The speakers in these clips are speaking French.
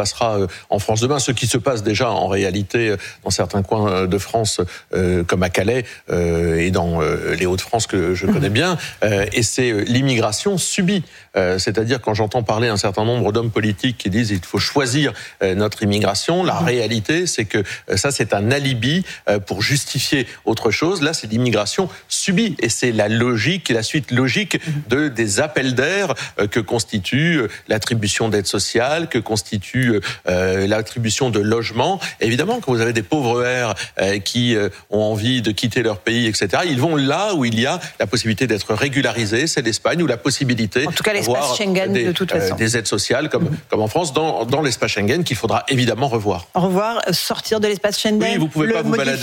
passera en France demain, ce qui se passe déjà en réalité dans certains coins de France, comme à Calais et dans les Hauts-de-France que je connais bien, et c'est l'immigration subie. C'est-à-dire quand j'entends parler un certain nombre d'hommes politiques qui disent il faut choisir notre immigration, la réalité c'est que ça c'est un alibi pour justifier autre chose. Là c'est l'immigration subie et c'est la logique et la suite logique des appels d'air que constitue l'attribution d'aides sociales, que constitue l'attribution de logements. Évidemment, quand vous avez des pauvres airs qui ont envie de quitter leur pays, etc., ils vont là où il y a la possibilité d'être régularisés, c'est l'Espagne, où la possibilité en tout cas l'espace Schengen de toute façon. Des aides sociales comme en France, dans l'espace Schengen qu'il faudra évidemment revoir. Sortir de l'espace Schengen. Oui, vous pouvez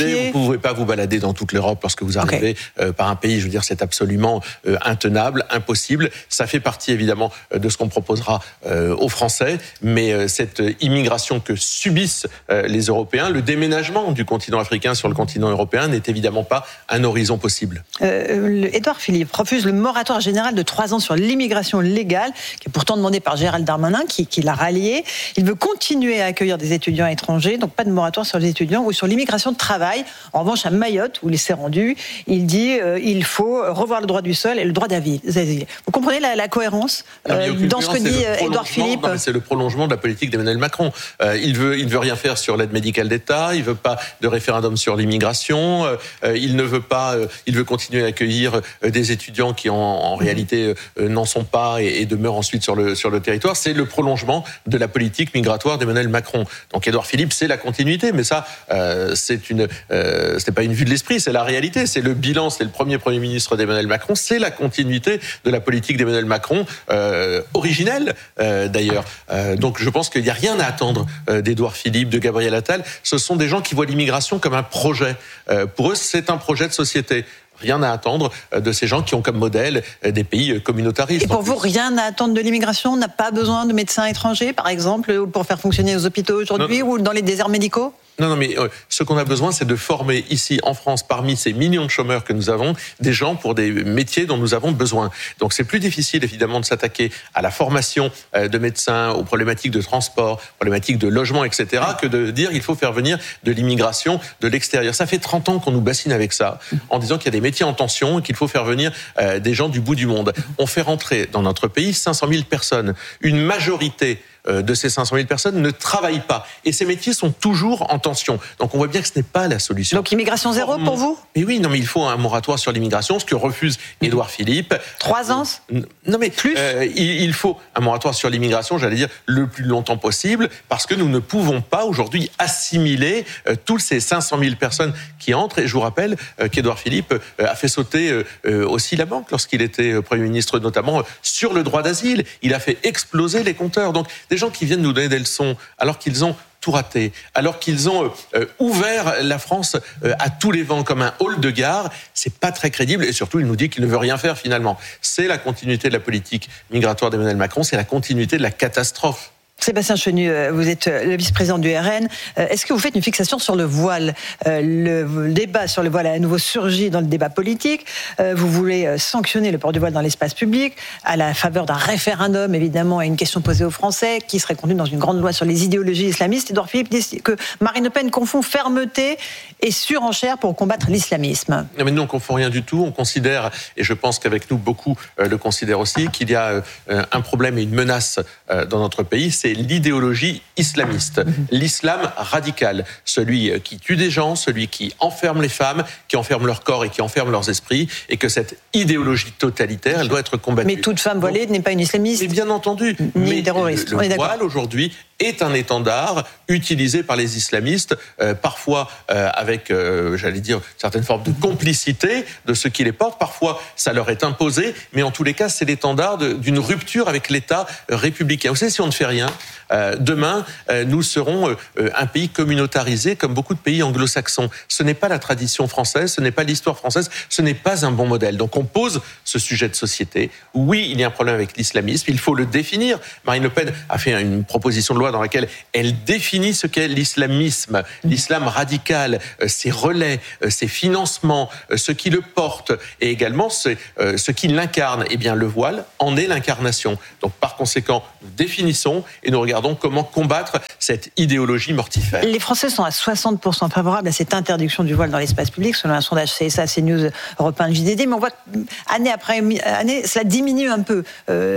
pas vous balader dans toute l'Europe lorsque vous arrivez par un pays. Je veux dire, c'est absolument intenable, impossible. Ça fait partie évidemment de ce qu'on proposera aux Français, mais cette immigration que subissent les Européens, le déménagement du continent africain sur le continent européen n'est évidemment pas un horizon possible. Édouard Philippe refuse le moratoire général de 3 ans sur l'immigration légale, qui est pourtant demandé par Gérald Darmanin, qui l'a rallié. Il veut continuer à accueillir des étudiants étrangers, donc pas de moratoire sur les étudiants ou sur l'immigration de travail. En revanche, à Mayotte, où il s'est rendu, il dit il faut revoir le droit du sol et le droit d'asile. Vous comprenez la cohérence dans ce que dit Édouard Philippe? C'est le prolongement de la politique d'Emmanuel Macron. Il veut rien faire sur l'aide médicale d'État, il veut pas de référendum sur l'immigration, il veut continuer à accueillir des étudiants qui en réalité n'en sont pas et demeurent ensuite sur le territoire. C'est le prolongement de la politique migratoire d'Emmanuel Macron. Donc Édouard Philippe, c'est la continuité, mais ça, c'est pas une vue de l'esprit, c'est la réalité, c'est le bilan, c'est le premier ministre d'Emmanuel Macron, c'est la continuité de la politique d'Emmanuel Macron, originelle d'ailleurs. Donc je pense qu'il n'y a rien à attendre d'Édouard Philippe, de Gabriel Attal. Ce sont des gens qui voient l'immigration comme un projet. Pour eux, c'est un projet de société. Rien à attendre de ces gens qui ont comme modèle des pays communautaristes. Et pour vous, rien à attendre de l'immigration? On n'a pas besoin de médecins étrangers, par exemple, pour faire fonctionner les hôpitaux aujourd'hui ou dans les déserts médicaux? Non, mais ce qu'on a besoin, c'est de former ici, en France, parmi ces millions de chômeurs que nous avons, des gens pour des métiers dont nous avons besoin. Donc c'est plus difficile, évidemment, de s'attaquer à la formation de médecins, aux problématiques de transport, problématiques de logement, etc., que de dire qu'il faut faire venir de l'immigration de l'extérieur. Ça fait 30 ans qu'on nous bassine avec ça, en disant qu'il y a des métiers en tension et qu'il faut faire venir des gens du bout du monde. On fait rentrer dans notre pays 500 000 personnes. Une majorité de ces 500 000 personnes ne travaillent pas. Et ces métiers sont toujours en tension. Donc on voit bien que ce n'est pas la solution. Donc immigration zéro pour vous? Mais oui, non, mais il faut un moratoire sur l'immigration, ce que refuse Édouard Philippe. 3 ans? Non, mais plus. Il faut un moratoire sur l'immigration, j'allais dire, le plus longtemps possible, parce que nous ne pouvons pas aujourd'hui assimiler tous ces 500 000 personnes qui entrent. Et je vous rappelle qu'Édouard Philippe a fait sauter aussi la banque lorsqu'il était Premier ministre, notamment sur le droit d'asile. Il a fait exploser les compteurs. Donc, des gens qui viennent nous donner des leçons alors qu'ils ont tout raté, alors qu'ils ont ouvert la France à tous les vents comme un hall de gare, c'est pas très crédible et surtout il nous dit qu'il ne veut rien faire finalement. C'est la continuité de la politique migratoire d'Emmanuel Macron, c'est la continuité de la catastrophe. Sébastien Chenu, vous êtes le vice-président du RN. Est-ce que vous faites une fixation sur le voile? Le débat sur le voile a à nouveau surgi dans le débat politique. Vous voulez sanctionner le port du voile dans l'espace public à la faveur d'un référendum, évidemment, et une question posée aux Français qui serait contenue dans une grande loi sur les idéologies islamistes. Édouard Philippe dit que Marine Le Pen confond fermeté et surenchère pour combattre l'islamisme. Non, mais nous, on ne confond rien du tout. On considère, et je pense qu'avec nous, beaucoup le considèrent aussi, qu'il y a un problème et une menace dans notre pays. C'est l'idéologie islamiste, l'islam radical, celui qui tue des gens, celui qui enferme les femmes, qui enferme leur corps et qui enferme leurs esprits, et que cette idéologie totalitaire, elle doit être combattue. Mais toute femme voilée n'est pas une islamiste. Et bien entendu, ni terroriste. Le voile aujourd'hui est un étendard utilisé par les islamistes, parfois avec, j'allais dire, certaines formes de complicité de ceux qui les portent. Parfois, ça leur est imposé, mais en tous les cas, c'est l'étendard d'une rupture avec l'État républicain. Vous savez, si on ne fait rien, demain, nous serons un pays communautarisé comme beaucoup de pays anglo-saxons. Ce n'est pas la tradition française, ce n'est pas l'histoire française, ce n'est pas un bon modèle. Donc on pose ce sujet de société. Oui, il y a un problème avec l'islamisme, il faut le définir. Marine Le Pen a fait une proposition de loi dans laquelle elle définit ce qu'est l'islamisme, l'islam radical, ses relais, ses financements, ce qui le porte, et également ce qui l'incarne. Eh bien, le voile en est l'incarnation. Donc, par conséquent, nous définissons, et et nous regardons comment combattre cette idéologie mortifère. Les Français sont à 60% favorables à cette interdiction du voile dans l'espace public, selon un sondage CSA, CNews, Europe 1, JDD, mais on voit qu'année après année, cela diminue un peu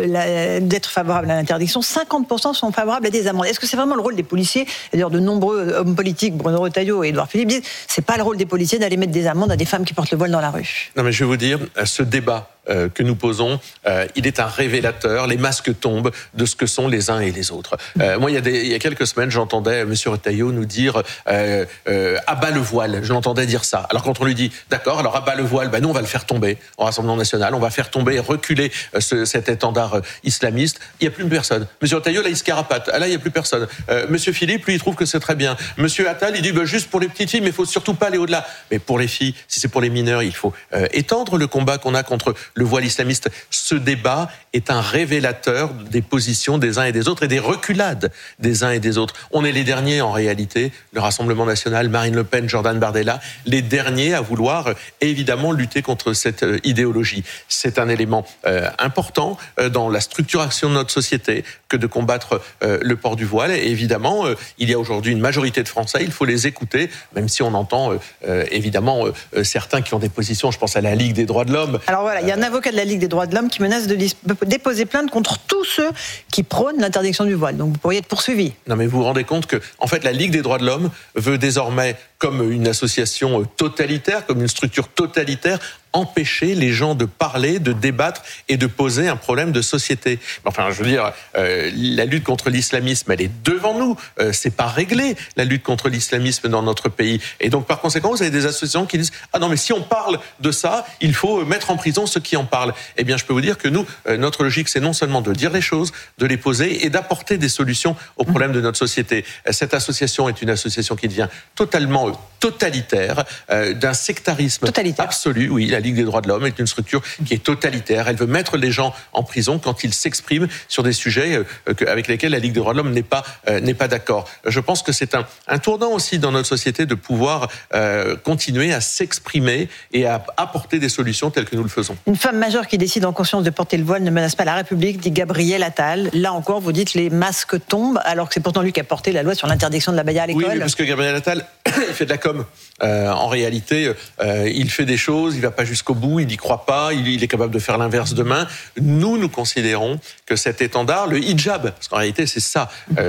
d'être favorable à l'interdiction. 50% sont favorables à des amendes. Est-ce que c'est vraiment le rôle des policiers? D'ailleurs, de nombreux hommes politiques, Bruno Retailleau et Édouard Philippe, disent c'est pas le rôle des policiers d'aller mettre des amendes à des femmes qui portent le voile dans la rue. Non, mais je vais vous dire, ce débat que nous posons, il est un révélateur. Les masques tombent de ce que sont les uns et les autres. Moi, il y a quelques semaines, j'entendais M. Retailleau nous dire abat le voile. Je l'entendais dire ça. Alors quand on lui dit d'accord, alors abat le voile, nous on va le faire tomber au Rassemblement national, on va faire tomber, reculer cet étendard islamiste. Il n'y a plus personne. M. Retailleau, là, il se carapate. Là, il n'y a plus personne. M. Philippe, lui, il trouve que c'est très bien. M. Attal, il dit juste pour les petites filles, mais il faut surtout pas aller au-delà. Mais pour les filles, si c'est pour les mineurs, il faut étendre le combat qu'on a contre le voile islamiste. Ce débat est un révélateur des positions des uns et des autres et des reculades des uns et des autres. On est les derniers en réalité, le Rassemblement national, Marine Le Pen, Jordan Bardella, les derniers à vouloir évidemment lutter contre cette idéologie. C'est un élément important dans la structuration de notre société que de combattre le port du voile. Et évidemment, il y a aujourd'hui une majorité de Français, il faut les écouter, même si on entend évidemment certains qui ont des positions, je pense à la Ligue des droits de l'homme. Alors voilà, il y a un avocat de la Ligue des droits de l'homme qui menace de déposer plainte contre tous ceux qui prônent l'interdiction du voile. Donc vous pourriez être poursuivi. Non, mais vous vous rendez compte que, en fait, la Ligue des droits de l'homme veut désormais, comme une association totalitaire, comme une structure totalitaire, empêcher les gens de parler, de débattre et de poser un problème de société. Enfin, je veux dire, la lutte contre l'islamisme, elle est devant nous. C'est pas réglé, la lutte contre l'islamisme dans notre pays. Et donc, par conséquent, vous avez des associations qui disent « Ah non, mais si on parle de ça, il faut mettre en prison ceux qui en parlent. » Eh bien, je peux vous dire que nous, notre logique, c'est non seulement de dire les choses, de les poser et d'apporter des solutions aux problèmes de notre société. Cette association est une association qui devient totalement totalitaire, d'un sectarisme absolu. Oui, la Ligue des droits de l'homme est une structure qui est totalitaire. Elle veut mettre les gens en prison quand ils s'expriment sur des sujets avec lesquels la Ligue des droits de l'homme n'est pas d'accord. Je pense que c'est un tournant aussi dans notre société de pouvoir continuer à s'exprimer et à apporter des solutions telles que nous le faisons. Une femme majeure qui décide en conscience de porter le voile ne menace pas la République, dit Gabriel Attal. Là encore, vous dites les masques tombent, alors que c'est pourtant lui qui a porté la loi sur l'interdiction de la baya à l'école. Oui, parce que Gabriel Attal, il fait de la com. En réalité, il fait des choses, il va pas jusqu'au bout, il n'y croit pas, il est capable de faire l'inverse demain. Nous considérons que cet étendard, le hijab, parce qu'en réalité c'est ça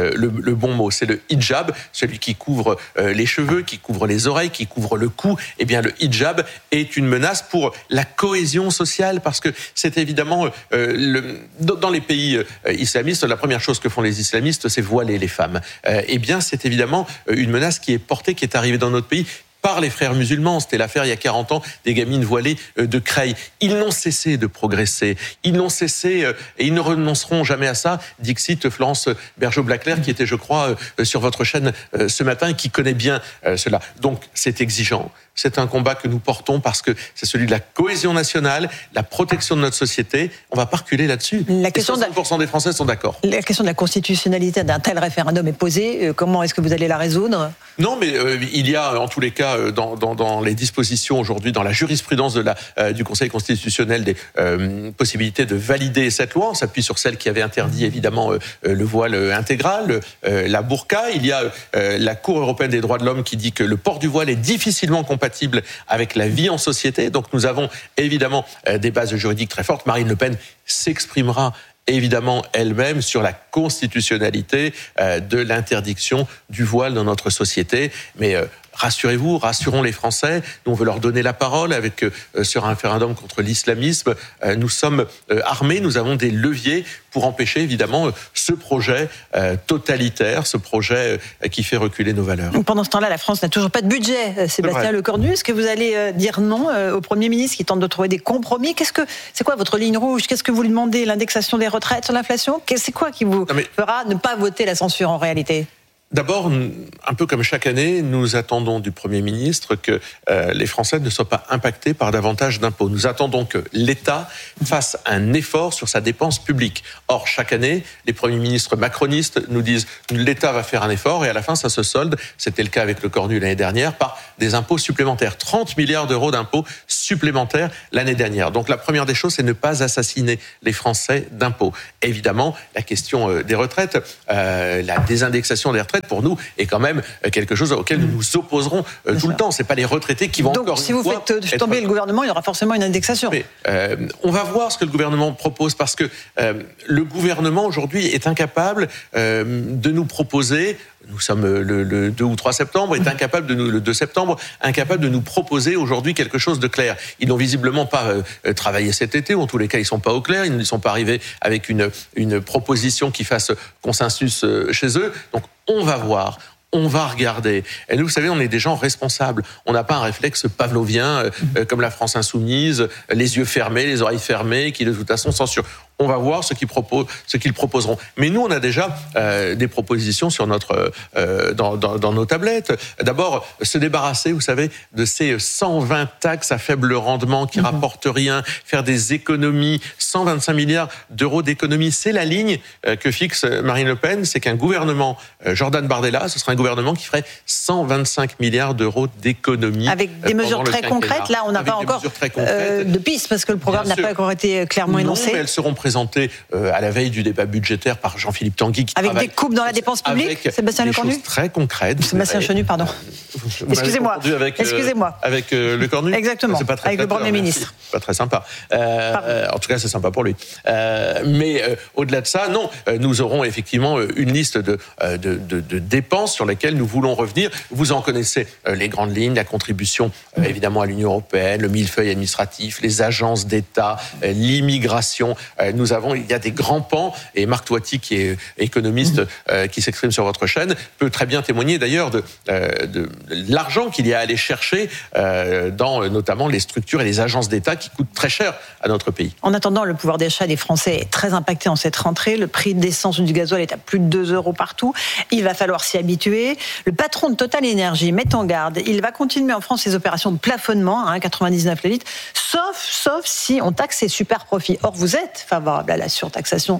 le bon mot, c'est le hijab, celui qui couvre les cheveux, qui couvre les oreilles, qui couvre le cou. Eh bien, le hijab est une menace pour la cohésion sociale, parce que c'est évidemment dans les pays islamistes, la première chose que font les islamistes, c'est voiler les femmes. Eh bien, c'est évidemment une menace qui est portée, qui est arrivée dans notre pays par les frères musulmans. C'était l'affaire il y a 40 ans des gamines voilées de Creil. Ils n'ont cessé de progresser. Ils n'ont cessé et ils ne renonceront jamais à ça. Dixit Florence Bergeau-Blaclair, qui était, je crois, sur votre chaîne ce matin et qui connaît bien cela. Donc, c'est exigeant. C'est un combat que nous portons parce que c'est celui de la cohésion nationale, la protection de notre société. On va pas reculer là-dessus. Et 60% des Français sont d'accord. La question de la constitutionnalité d'un tel référendum est posée. Comment est-ce que vous allez la résoudre ? Non, mais il y a en tous les cas dans les dispositions aujourd'hui, dans la jurisprudence du Conseil constitutionnel, des possibilités de valider cette loi. On s'appuie sur celle qui avait interdit évidemment le voile intégral, la burqa. Il y a la Cour européenne des droits de l'homme qui dit que le port du voile est difficilement compatible avec la vie en société. Donc nous avons évidemment des bases juridiques très fortes. Marine Le Pen s'exprimera évidemment elle-même sur la constitutionnalité de l'interdiction du voile dans notre société. Mais rassurez-vous, rassurons les Français. Nous, on veut leur donner la parole avec sur un référendum contre l'islamisme. Nous sommes armés, nous avons des leviers pour empêcher évidemment ce projet totalitaire, ce projet qui fait reculer nos valeurs. Pendant ce temps-là, la France n'a toujours pas de budget. Sébastien Lecornu, est-ce que vous allez dire non au Premier ministre qui tente de trouver des compromis ? C'est quoi votre ligne rouge ? Qu'est-ce que vous lui demandez ? L'indexation des retraites sur l'inflation ? C'est quoi qui vous fera ne pas voter la censure en réalité ? D'abord, un peu comme chaque année, nous attendons du Premier ministre que les Français ne soient pas impactés par davantage d'impôts. Nous attendons que l'État fasse un effort sur sa dépense publique. Or, chaque année, les premiers ministres macronistes nous disent que l'État va faire un effort et à la fin, ça se solde, c'était le cas avec le Cornu l'année dernière, par des impôts supplémentaires. 30 milliards d'euros d'impôts supplémentaires l'année dernière. Donc la première des choses, c'est ne pas assassiner les Français d'impôts. Évidemment, la question des retraites, la désindexation des retraites, pour nous, est quand même quelque chose auquel nous nous opposerons tout le temps. C'est pas les retraités qui vont donc, encore si une vous fois faites tomber le gouvernement, il y aura forcément une indexation. Mais, on va voir ce que le gouvernement propose, parce que le gouvernement aujourd'hui est incapable de nous proposer. Nous sommes le 2 ou 3 septembre, est incapable le 2 septembre, incapable de nous proposer aujourd'hui quelque chose de clair. Ils n'ont visiblement pas travaillé cet été, ou en tous les cas, ils ne sont pas au clair, ils ne sont pas arrivés avec une proposition qui fasse consensus chez eux. Donc, on va voir. On va regarder. Et nous, vous savez, on est des gens responsables. On n'a pas un réflexe pavlovien comme la France insoumise, les yeux fermés, les oreilles fermées, qui de toute façon censurent. On va voir ce qu'ils proposeront. Mais nous, on a déjà des propositions sur dans nos tablettes. D'abord, se débarrasser, vous savez, de ces 120 taxes à faible rendement qui rapportent rien, faire des économies, 125 milliards d'euros d'économies. C'est la ligne que fixe Marine Le Pen. C'est qu'un gouvernement, Jordan Bardella, ce sera un gouvernement qui ferait 125 milliards d'euros d'économies. Avec des mesures très concrètes. Là, on n'a pas encore de pistes parce que le programme n'a pas encore été clairement énoncé. Non, mais elles seront présentées à la veille du débat budgétaire par Jean-Philippe Tanguy. Avec des coupes dans la dépense publique, Sébastien Lecornu ? Des choses très concrètes. Sébastien Chenu, pardon. Excusez-moi. Avec Lecornu ? Exactement, c'est pas très avec le Premier ministre. Pas très sympa. En tout cas, c'est sympa pour lui. Mais au-delà de ça, non, nous aurons effectivement une liste de dépenses sur lesquelles nous voulons revenir. Vous en connaissez les grandes lignes, la contribution évidemment à l'Union européenne, le millefeuille administratif, les agences d'État, l'immigration. Il y a des grands pans, et Marc Toiti, qui est économiste, qui s'exprime sur votre chaîne, peut très bien témoigner d'ailleurs de l'argent qu'il y a à aller chercher dans notamment les structures et les agences d'État qui coûtent très cher à notre pays. En attendant, le pouvoir d'achat des Français est très impacté en cette rentrée. Le prix de l'essence ou du gasoil est à plus de 2 € partout. Il va falloir s'y habituer. Le patron de Total Énergie met en garde. Il va continuer en France ses opérations de plafonnement à 1,99 le litre, sauf si on taxe ses super profits. Or, vous êtes favorable à la surtaxation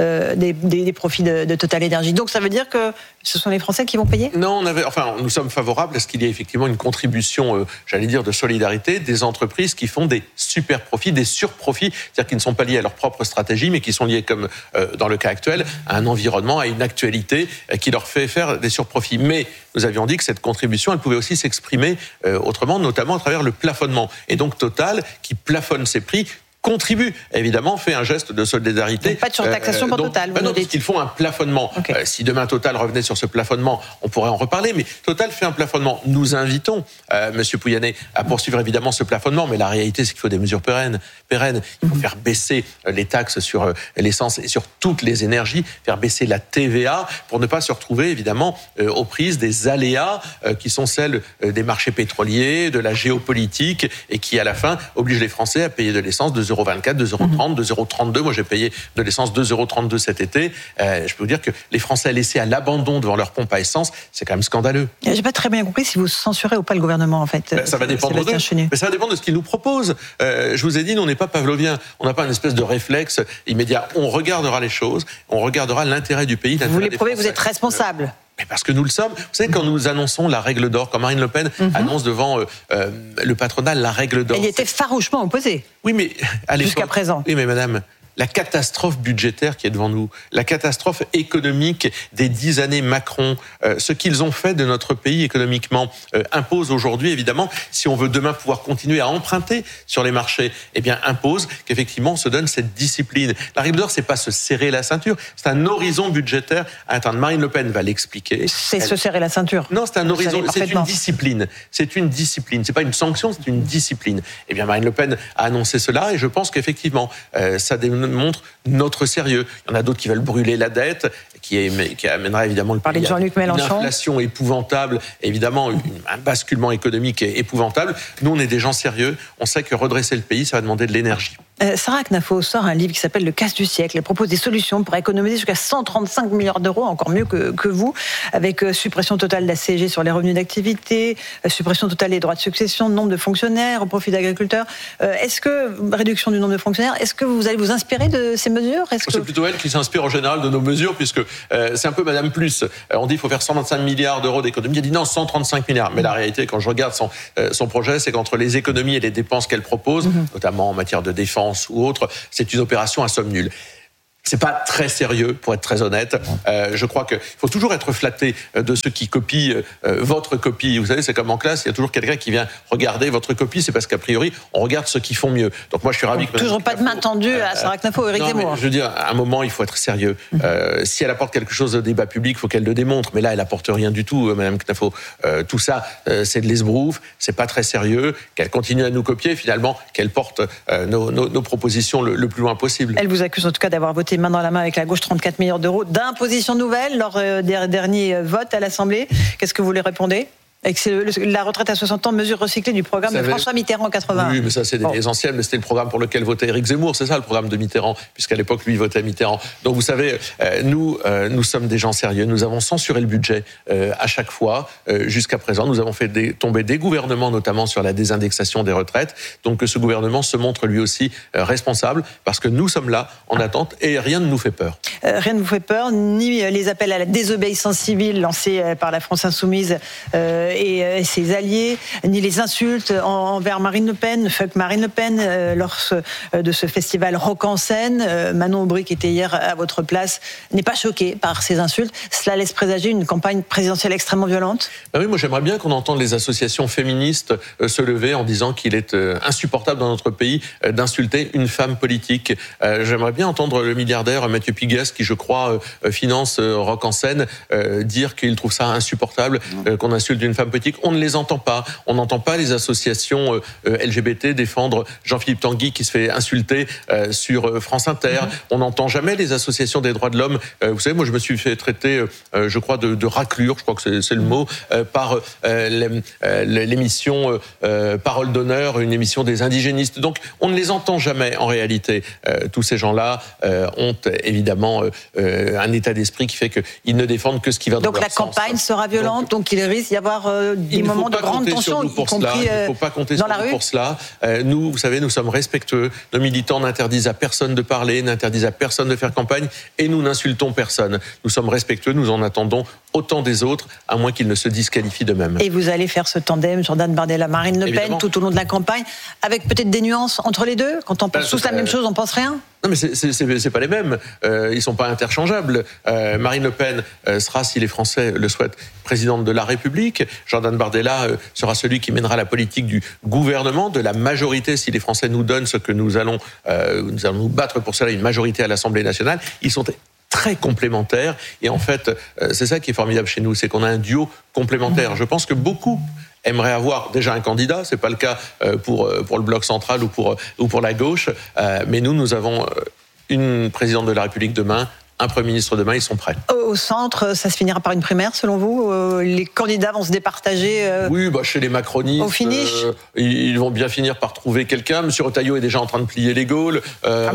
des profits de Total Énergie. Donc, ça veut dire que ce sont les Français qui vont payer ? Non, nous sommes favorables à ce qu'il y ait effectivement une contribution, de solidarité des entreprises qui font des super profits, des surprofits, c'est-à-dire qui ne sont pas liés à leur propre stratégie, mais qui sont liés, comme dans le cas actuel, à un environnement, à une actualité qui leur fait faire des surprofits. Mais nous avions dit que cette contribution, elle pouvait aussi s'exprimer autrement, notamment à travers le plafonnement. Et donc Total, qui plafonne ses prix, contribue, évidemment, fait un geste de solidarité. Donc pas de surtaxation pour Total, vous nous dites. Parce qu'ils font un plafonnement. Okay. Si demain Total revenait sur ce plafonnement, on pourrait en reparler, mais Total fait un plafonnement. Nous invitons Monsieur Pouyanné à poursuivre évidemment ce plafonnement, mais la réalité, c'est qu'il faut des mesures pérennes. Il faut faire baisser les taxes sur l'essence et sur toutes les énergies, faire baisser la TVA pour ne pas se retrouver, évidemment, aux prises des aléas qui sont celles des marchés pétroliers, de la géopolitique, et qui, à la fin, obligent les Français à payer de l'essence 2,24 €, 2,30 €, 2,32 €. Moi, j'ai payé de l'essence 2,32 € cet été. Je peux vous dire que les Français laissés à l'abandon devant leur pompe à essence, c'est quand même scandaleux. J'ai pas très bien compris si vous censurez ou pas le gouvernement, en fait. Ça va dépendre d'eux. Mais ça va dépendre de ce qu'ils nous proposent. Je vous ai dit, nous, on n'est pas pavlovien. On n'a pas une espèce de réflexe immédiat. On regardera les choses. On regardera l'intérêt du pays. Vous voulez prouver que vous êtes responsable. Mais parce que nous le sommes. Vous savez, quand nous annonçons la règle d'or, quand Marine Le Pen annonce devant le patronat la règle d'or... Elle y était farouchement opposée. Oui, mais jusqu'à présent. Oui, mais madame... La catastrophe budgétaire qui est devant nous, la catastrophe économique des 10 années Macron, ce qu'ils ont fait de notre pays économiquement impose aujourd'hui, évidemment, si on veut demain pouvoir continuer à emprunter sur les marchés, eh bien impose qu'effectivement on se donne cette discipline. La règle d'or, c'est pas se serrer la ceinture, c'est un horizon budgétaire à atteindre. Marine Le Pen va l'expliquer. C'est se serrer la ceinture. Non, c'est un horizon, c'est une discipline. C'est une discipline. C'est pas une sanction, c'est une discipline. Eh bien, Marine Le Pen a annoncé cela et je pense qu'effectivement, ça montre notre sérieux. Il y en a d'autres qui veulent brûler la dette, qui amènera évidemment le pays de Jean-Luc Mélenchon. Une inflation épouvantable, évidemment un basculement économique épouvantable. Nous, on est des gens sérieux. On sait que redresser le pays, ça va demander de l'énergie. Sarah Knafo sort un livre qui s'appelle Le casse du siècle. Elle propose des solutions pour économiser jusqu'à 135 milliards d'euros, encore mieux que vous, avec suppression totale de la CSG sur les revenus d'activité, suppression totale des droits de succession, nombre de fonctionnaires au profit d'agriculteurs. Réduction du nombre de fonctionnaires, est-ce que vous allez vous inspirer de ces mesures? C'est plutôt elle qui s'inspire en général de nos mesures, puisque c'est un peu Madame Plus. On dit qu'il faut faire 125 milliards d'euros d'économies. Elle dit non, 135 milliards. Mais la réalité, quand je regarde son projet, c'est qu'entre les économies et les dépenses qu'elle propose, notamment en matière de défense ou autre, c'est une opération à somme nulle. C'est pas très sérieux, pour être très honnête. Je crois qu'il faut toujours être flatté de ceux qui copient votre copie. Vous savez, c'est comme en classe, il y a toujours quelqu'un qui vient regarder votre copie. C'est parce qu'a priori, on regarde ceux qui font mieux. Donc moi, je suis ravi que... Toujours pas de main tendue à Sarah Knafo ou Éric Zemmour. Je veux dire, à un moment, il faut être sérieux. Si elle apporte quelque chose au débat public, il faut qu'elle le démontre. Mais là, elle apporte rien du tout, Madame Knafo. Tout ça, c'est de l'esbrouf, c'est pas très sérieux. Qu'elle continue à nous copier, finalement, qu'elle porte nos propositions le plus loin possible. Elle vous accuse en tout cas d'avoir voté main dans la main avec la gauche 34 milliards d'euros d'imposition nouvelle lors des derniers votes à l'Assemblée. Qu'est-ce que vous lui répondez? Avec la retraite à 60 ans, mesure recyclée du programme de François Mitterrand en 80. Oui, mais ça, c'est des anciennes, mais c'était le programme pour lequel votait Éric Zemmour. C'est ça, le programme de Mitterrand, puisqu'à l'époque, lui, il votait Mitterrand. Donc, vous savez, nous sommes des gens sérieux. Nous avons censuré le budget à chaque fois, jusqu'à présent. Nous avons fait tomber des gouvernements, notamment sur la désindexation des retraites. Donc, que ce gouvernement se montre lui aussi responsable, parce que nous sommes là, en attente, et rien ne nous fait peur. Rien ne vous fait peur, ni les appels à la désobéissance civile lancés par la France Insoumise et ses alliés, ni les insultes envers Marine Le Pen, fuck Marine Le Pen, lors de ce festival Rock en scène. Manon Aubry, qui était hier à votre place, n'est pas choquée par ces insultes. Cela laisse présager une campagne présidentielle extrêmement violente. Oui, moi j'aimerais bien qu'on entende les associations féministes se lever en disant qu'il est insupportable dans notre pays d'insulter une femme politique. J'aimerais bien entendre le milliardaire Mathieu Pigas, qui je crois finance Rock en scène, dire qu'il trouve ça insupportable qu'on insulte une femme politique. On ne les entend pas. On n'entend pas les associations LGBT défendre Jean-Philippe Tanguy qui se fait insulter sur France Inter. On n'entend jamais les associations des droits de l'homme. Vous savez, moi je me suis fait traiter, je crois, de raclure, je crois que c'est le mot, par l'émission Parole d'honneur, une émission des indigénistes. Donc on ne les entend jamais en réalité. Tous ces gens-là ont évidemment un état d'esprit qui fait qu'ils ne défendent que ce qui va dans leur sens. Donc la campagne sera violente, donc il risque d'y avoir des moments de grande tension, y compris il ne faut pas compter sur nous pour cela. Nous, vous savez, nous sommes respectueux. Nos militants n'interdisent à personne de parler, n'interdisent à personne de faire campagne, et nous n'insultons personne. Nous sommes respectueux, nous en attendons autant des autres, à moins qu'ils ne se disqualifient d'eux-mêmes. Et vous allez faire ce tandem, Jordan Bardella, Marine Le Pen, évidemment, tout au long de la campagne, avec peut-être des nuances entre les deux? Quand on pense tous la même chose, on pense rien? Non, mais c'est pas les mêmes. Ils sont pas interchangeables. Marine Le Pen sera, si les Français le souhaitent, présidente de la République. Jordan Bardella sera celui qui mènera la politique du gouvernement, de la majorité, si les Français nous donnent ce que nous allons nous battre pour cela, une majorité à l'Assemblée nationale. Ils sont très complémentaires. Et en fait, c'est ça qui est formidable chez nous, c'est qu'on a un duo complémentaire. Je pense que beaucoup aimeraient avoir déjà un candidat, c'est pas le cas pour le bloc central ou pour la gauche, mais nous avons une présidente de la République demain, un Premier ministre demain, ils sont prêts. Au centre, ça se finira par une primaire, selon vous? Les candidats vont se départager Oui, chez les macronistes, au finish, ils vont bien finir par trouver quelqu'un. Monsieur Retailleau est déjà en train de plier les Gaules.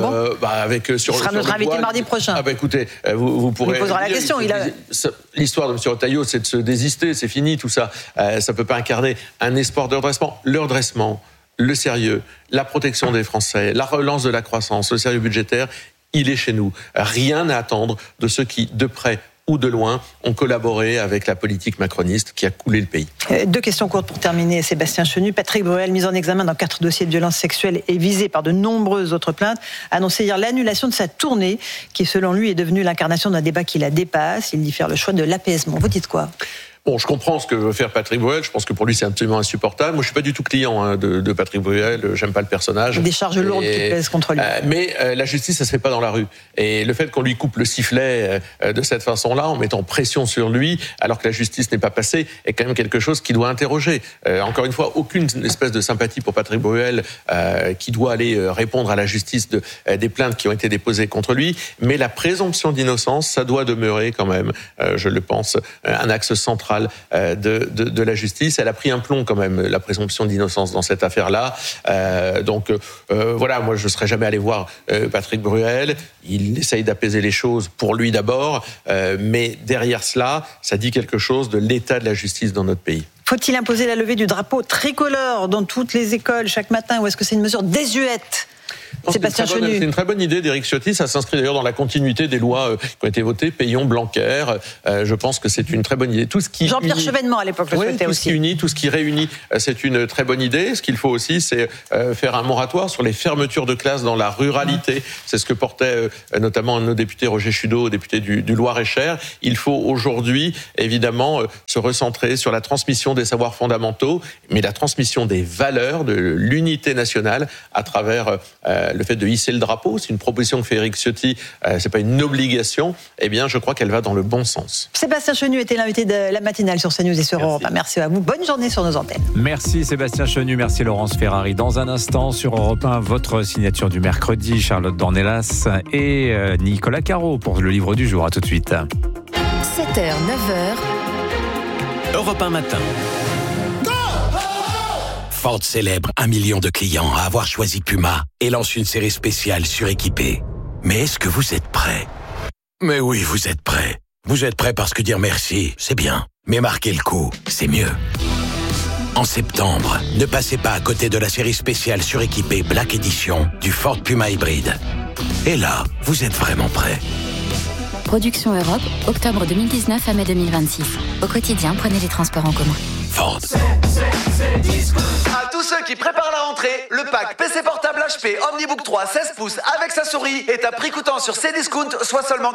Il sera notre invité mardi prochain. Écoutez, vous pourrez... Il posera la question. L'histoire de Monsieur Retailleau, c'est de se désister, c'est fini tout ça. Ça peut pas incarner un espoir de redressement. Le redressement, le sérieux, la protection des Français, la relance de la croissance, le sérieux budgétaire, il est chez nous. Rien à attendre de ceux qui, de près ou de loin, ont collaboré avec la politique macroniste qui a coulé le pays. Deux questions courtes pour terminer, Sébastien Chenu. Patrick Bruel, mis en examen dans 4 dossiers de violences sexuelles et visé par de nombreuses autres plaintes, a annoncé hier l'annulation de sa tournée, qui selon lui est devenue l'incarnation d'un débat qui la dépasse. Il dit faire le choix de l'apaisement. Vous dites quoi ? Bon, je comprends ce que veut faire Patrick Bruel. Je pense que pour lui, c'est absolument insupportable. Moi, je suis pas du tout client de Patrick Bruel. J'aime pas le personnage. Des charges lourdes qui pèsent contre lui. Mais la justice, ça se fait pas dans la rue. Et le fait qu'on lui coupe le sifflet de cette façon-là, en mettant pression sur lui, alors que la justice n'est pas passée, est quand même quelque chose qui doit interroger. Encore une fois, aucune espèce de sympathie pour Patrick Bruel qui doit aller répondre à la justice des plaintes qui ont été déposées contre lui. Mais la présomption d'innocence, ça doit demeurer quand même, je le pense, un axe central centrale de la justice. Elle a pris un plomb quand même, la présomption d'innocence dans cette affaire-là. Voilà, moi je ne serais jamais allé voir Patrick Bruel. Il essaye d'apaiser les choses pour lui d'abord, mais derrière cela, ça dit quelque chose de l'état de la justice dans notre pays. Faut-il imposer la levée du drapeau tricolore dans toutes les écoles chaque matin, ou est-ce que c'est une mesure désuète ? Sébastien Chenu. C'est une très bonne idée d'Éric Ciotti. Ça s'inscrit d'ailleurs dans la continuité des lois qui ont été votées, Peillon, Blanquer. Je pense que c'est une très bonne idée. Tout ce qui Jean-Pierre Chevènement à l'époque le souhaitait aussi. Tout ce qui unit, tout ce qui réunit, c'est une très bonne idée. Ce qu'il faut aussi, c'est faire un moratoire sur les fermetures de classes dans la ruralité. C'est ce que portait notamment un de nos députés, Roger Chudeau, député du Loir-et-Cher. Il faut aujourd'hui, évidemment, se recentrer sur la transmission des savoirs fondamentaux, mais la transmission des valeurs, de l'unité nationale à travers le fait de hisser le drapeau. C'est une proposition que fait Éric Ciotti, c'est pas une obligation. Eh bien, je crois qu'elle va dans le bon sens. Sébastien Chenu était l'invité de la matinale sur CNews et sur Europe 1. Merci à vous. Bonne journée sur nos antennes. Merci Sébastien Chenu, merci Laurence Ferrari. Dans un instant, sur Europe 1, votre signature du mercredi, Charlotte Dornelas et Nicolas Caro pour le livre du jour. À tout de suite. 7h, 9h. Europe 1 matin. Ford célèbre 1 million de clients à avoir choisi Puma et lance une série spéciale suréquipée. Mais est-ce que vous êtes prêts ? Mais oui, vous êtes prêts. Vous êtes prêts parce que dire merci, c'est bien. Mais marquer le coup, c'est mieux. En septembre, ne passez pas à côté de la série spéciale suréquipée Black Edition du Ford Puma hybride. Et là, vous êtes vraiment prêts. Production Europe, octobre 2019 à mai 2026. Au quotidien, prenez les transports en commun. Ford. À tous ceux qui préparent la rentrée, le pack PC portable HP Omnibook 3 16 pouces avec sa souris est à prix coûtant sur Cdiscount, soit seulement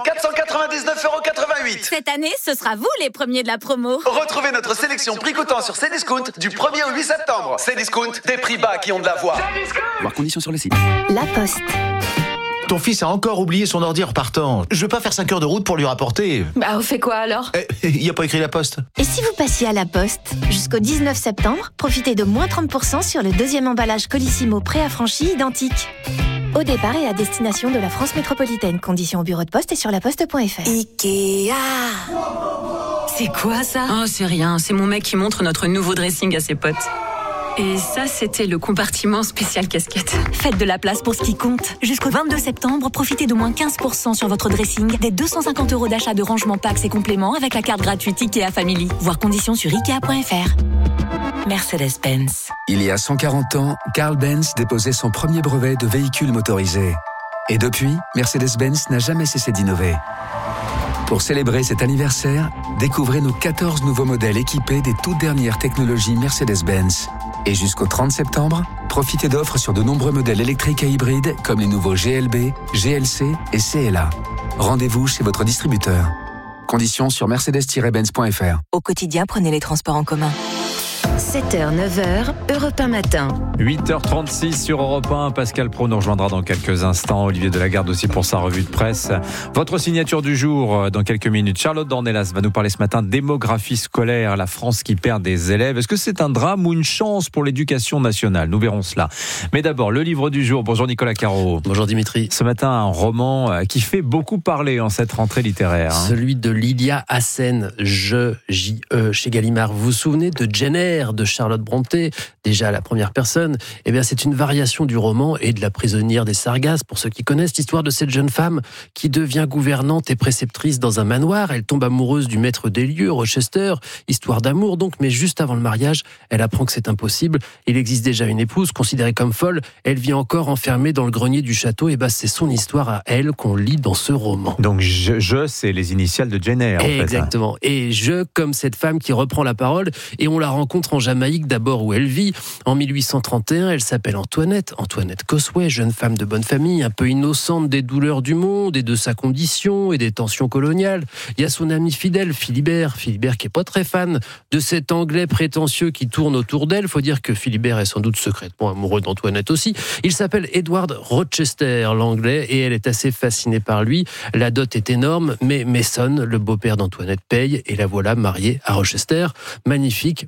499,88 €. Cette année, ce sera vous les premiers de la promo. Retrouvez notre sélection prix coûtant sur Cdiscount du 1er au 8 septembre. Cdiscount, des prix bas qui ont de la voix. Voir conditions sur le site. La Poste. Ton fils a encore oublié son ordi en repartant. Je veux pas faire 5 heures de route pour lui rapporter. Bah, on fait quoi alors ? Il a pas écrit la poste. Et si vous passiez à la Poste ? Jusqu'au 19 septembre, profitez de moins 30% sur le deuxième emballage Colissimo préaffranchi identique. Au départ et à destination de la France métropolitaine. Conditions au bureau de poste et sur laposte.fr. Ikea. C'est quoi ça ? Oh, c'est rien. C'est mon mec qui montre notre nouveau dressing à ses potes. Et ça, c'était le compartiment spécial casquette. Faites de la place pour ce qui compte. Jusqu'au 22 septembre, profitez de moins 15% sur votre dressing, des 250 € d'achat de rangement packs et compléments avec la carte gratuite Ikea Family. Voir conditions sur Ikea.fr. Mercedes-Benz. Il y a 140 ans, Carl Benz déposait son premier brevet de véhicule motorisé. Et depuis, Mercedes-Benz n'a jamais cessé d'innover. Pour célébrer cet anniversaire, découvrez nos 14 nouveaux modèles équipés des toutes dernières technologies Mercedes-Benz. Et jusqu'au 30 septembre, profitez d'offres sur de nombreux modèles électriques et hybrides comme les nouveaux GLB, GLC et CLA. Rendez-vous chez votre distributeur. Conditions sur mercedes-benz.fr. Au quotidien, prenez les transports en commun. 7h, 9h, Europe 1 matin. 8h36 sur Europe 1. Pascal Praud nous rejoindra dans quelques instants. Olivier Delagarde aussi pour sa revue de presse. Votre signature du jour dans quelques minutes. Charlotte Dornelas va nous parler ce matin démographie scolaire. La France qui perd des élèves. Est-ce que c'est un drame ou une chance pour l'éducation nationale ? Nous verrons cela. Mais d'abord, le livre du jour. Bonjour Nicolas Caro. Bonjour Dimitri. Ce matin, un roman qui fait beaucoup parler en cette rentrée littéraire. Celui de Lilia Hassen, J-E, chez Gallimard. Vous vous souvenez de Jenner de Charlotte Brontë, déjà à la première personne? Eh bien, c'est une variation du roman et de La prisonnière des Sargasses, pour ceux qui connaissent l'histoire de cette jeune femme qui devient gouvernante et préceptrice dans un manoir. Elle tombe amoureuse du maître des lieux, Rochester, histoire d'amour donc, mais juste avant le mariage, elle apprend que c'est impossible. Il existe déjà une épouse considérée comme folle, elle vit encore enfermée dans le grenier du château, et c'est son histoire à elle qu'on lit dans ce roman. Donc je c'est les initiales de Jenner. Exactement. Et comme cette femme qui reprend la parole, et on la rencontre en Jamaïque d'abord où elle vit. En 1831, elle s'appelle Antoinette Cosway, jeune femme de bonne famille, un peu innocente des douleurs du monde et de sa condition et des tensions coloniales. Il y a son ami fidèle, Philibert qui est pas très fan de cet Anglais prétentieux qui tourne autour d'elle. Faut dire que Philibert est sans doute secrètement amoureux d'Antoinette aussi. Il s'appelle Edward Rochester, l'Anglais, et elle est assez fascinée par lui. La dot est énorme, mais Mason, le beau-père d'Antoinette, paye, et la voilà mariée à Rochester. Magnifique, le conte de fées.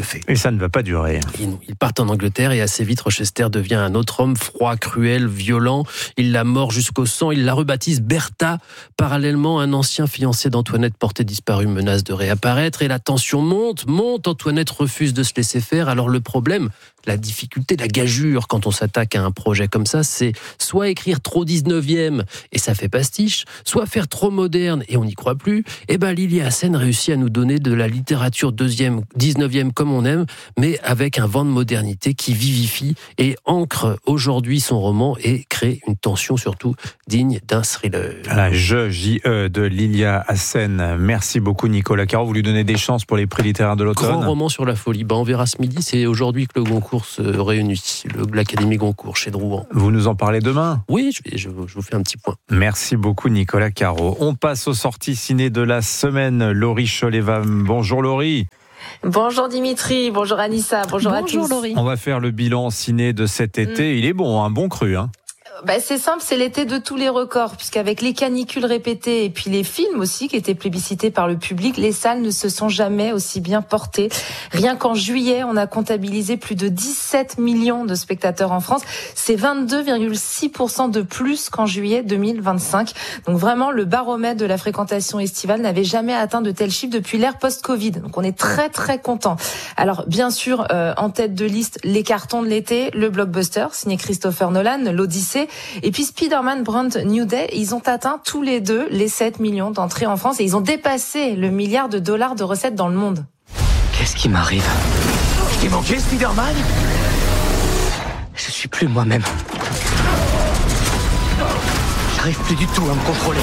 fait. Et ça ne va pas durer. Ils partent en Angleterre et assez vite, Rochester devient un autre homme, froid, cruel, violent. Il la mord jusqu'au sang, il la rebaptise Bertha. Parallèlement, un ancien fiancé d'Antoinette porté disparu menace de réapparaître et la tension monte. Antoinette refuse de se laisser faire. Alors le problème, la difficulté, la gageure quand on s'attaque à un projet comme ça, c'est soit écrire trop 19e et ça fait pastiche, soit faire trop moderne et on n'y croit plus. Et ben Lily Hassen réussit à nous donner de la littérature 19e comme on aime, mais avec un vent de modernité qui vivifie et ancre aujourd'hui son roman et crée une tension surtout digne d'un thriller. La J.E. de Lilia Hassen. Merci beaucoup Nicolas Caro. Vous lui donnez des chances pour les prix littéraires de l'automne. Grand roman sur la folie. On verra ce midi, c'est aujourd'hui que le Goncourt se réunit, l'Académie Goncourt chez Drouan. Vous nous en parlez demain ? Oui, je vous fais un petit point. Merci beaucoup Nicolas Caro. On passe aux sorties ciné de la semaine. Laurie Choleva. Bonjour Laurie. Bonjour Dimitri, bonjour Anissa, bonjour à tous. Bonjour Laurie. On va faire le bilan ciné de cet été. Il est bon, un bon cru. C'est simple, c'est l'été de tous les records, puisqu'avec les canicules répétées et puis les films aussi qui étaient plébiscités par le public, les salles ne se sont jamais aussi bien portées. Rien qu'en juillet, on a comptabilisé plus de 17 millions de spectateurs en France. C'est 22,6% de plus qu'en juillet 2025. Donc vraiment, le baromètre de la fréquentation estivale n'avait jamais atteint de tels chiffres depuis l'ère post-Covid. Donc on est très très content. Alors bien sûr, en tête de liste, les cartons de l'été, le blockbuster signé Christopher Nolan, l'Odyssée, et puis Spider-Man Brand New Day. Ils ont atteint tous les deux les 7 millions d'entrées en France et ils ont dépassé le $1 milliard de recettes dans le monde. Qu'est-ce qui m'arrive ? Je t'ai manqué, Spider-Man ? Je suis plus moi-même. J'arrive plus du tout à me contrôler.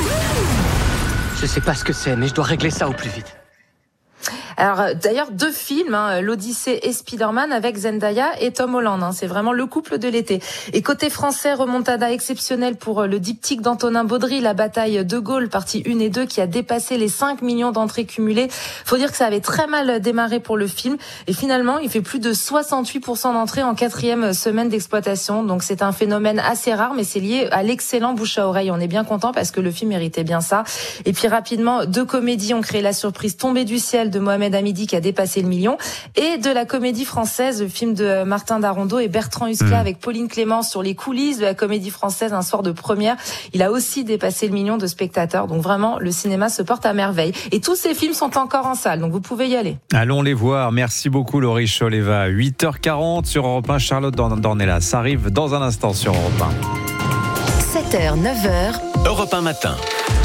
Je sais pas ce que c'est, mais je dois régler ça au plus vite. Alors d'ailleurs 2 films, l'Odyssée et Spider-Man avec Zendaya et Tom Holland. C'est vraiment le couple de l'été. Et côté français, remontada exceptionnelle pour le diptyque d'Antonin Baudry, La bataille de Gaulle, partie 1 et 2, qui a dépassé les 5 millions d'entrées cumulées. Faut dire que ça avait très mal démarré pour le film. Et finalement, il fait plus de 68% d'entrées en 4e semaine d'exploitation. Donc c'est un phénomène assez rare, mais c'est lié à l'excellent bouche à oreille. On est bien content parce que le film méritait bien ça. Et puis rapidement, 2 comédies ont créé la surprise Tombée du ciel de Mohamed Hamidi qui a dépassé le million, et de la comédie française, le film de Martin Darrondo et Bertrand Huskla avec Pauline Clémence sur les coulisses de la comédie française, un soir de première. Il a aussi dépassé le million de spectateurs. Donc vraiment, le cinéma se porte à merveille. Et tous ces films sont encore en salle, donc vous pouvez y aller. Allons les voir. Merci beaucoup Laurie Choleva. 8h40 sur Europe 1, Charlotte Dornelas. Ça arrive dans un instant sur Europe 1. 7h, 9h. Europe 1 matin.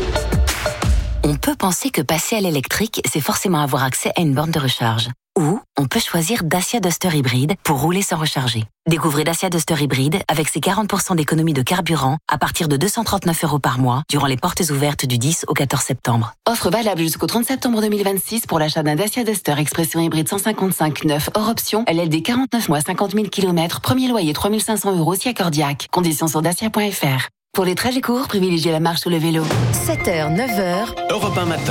On peut penser que passer à l'électrique, c'est forcément avoir accès à une borne de recharge. Ou on peut choisir Dacia Duster Hybride pour rouler sans recharger. Découvrez Dacia Duster Hybride avec ses 40% d'économie de carburant à partir de 239 € par mois durant les portes ouvertes du 10 au 14 septembre. Offre valable jusqu'au 30 septembre 2026 pour l'achat d'un Dacia Duster Expression Hybride 155 neuf hors option, LLD 49 mois 50 000 km, premier loyer 3 500 € si accordiaque. Conditions sur dacia.fr. Pour les trajets courts, privilégiez la marche ou le vélo. 7h, 9h. Europe 1 matin.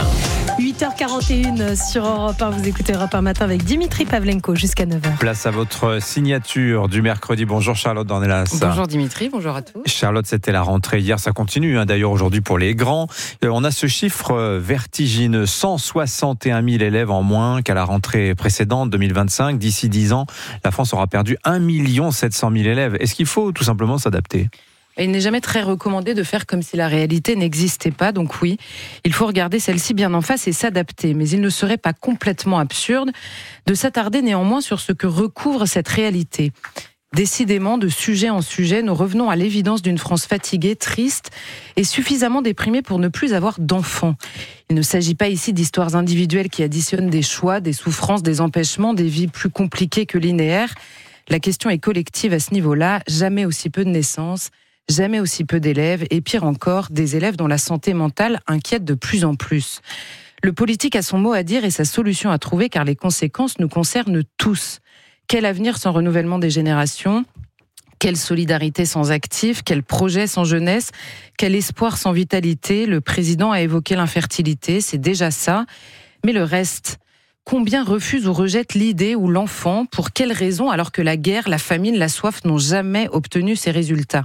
8h41 sur Europe 1. Vous écoutez Europe 1 matin avec Dimitri Pavlenko jusqu'à 9h. Place à votre signature du mercredi. Bonjour Charlotte Dornelas. Bonjour Dimitri, bonjour à tous. Charlotte, c'était la rentrée hier, ça continue d'ailleurs aujourd'hui pour les grands. On a ce chiffre vertigineux, 161 000 élèves en moins qu'à la rentrée précédente, 2025. D'ici 10 ans, la France aura perdu 1 700 000 élèves. Est-ce qu'il faut tout simplement s'adapter ? Il n'est jamais très recommandé de faire comme si la réalité n'existait pas. Donc oui, il faut regarder celle-ci bien en face et s'adapter. Mais il ne serait pas complètement absurde de s'attarder néanmoins sur ce que recouvre cette réalité. Décidément, de sujet en sujet, nous revenons à l'évidence d'une France fatiguée, triste et suffisamment déprimée pour ne plus avoir d'enfants. Il ne s'agit pas ici d'histoires individuelles qui additionnent des choix, des souffrances, des empêchements, des vies plus compliquées que linéaires. La question est collective à ce niveau-là. Jamais aussi peu de naissances, jamais aussi peu d'élèves, et pire encore, des élèves dont la santé mentale inquiète de plus en plus. Le politique a son mot à dire et sa solution à trouver, car les conséquences nous concernent tous. Quel avenir sans renouvellement des générations ? Quelle solidarité sans actifs ? Quel projet sans jeunesse ? Quel espoir sans vitalité ? Le président a évoqué l'infertilité, c'est déjà ça. Mais le reste ? Combien refusent ou rejettent l'idée ou l'enfant ? Pour quelles raisons ? Alors que la guerre, la famine, la soif n'ont jamais obtenu ces résultats.